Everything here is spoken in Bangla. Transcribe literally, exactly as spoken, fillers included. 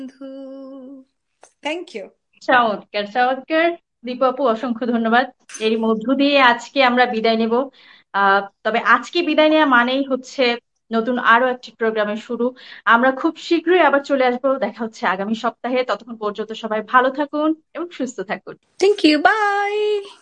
Thank you. চমৎকার চমৎকার। দীপু আপু, অসংখ্য ধন্যবাদ। এর মধ্য দিয়ে আজকে আমরা বিদায় নেব। আহ তবে আজকে বিদায় নেওয়া মানেই হচ্ছে নতুন আরো একটি প্রোগ্রামের শুরু। আমরা খুব শীঘ্রই আবার চলে আসবো। দেখা হচ্ছে আগামী সপ্তাহে। ততক্ষণ পর্যন্ত সবাই ভালো থাকুন এবং সুস্থ থাকুন। Thank you, by.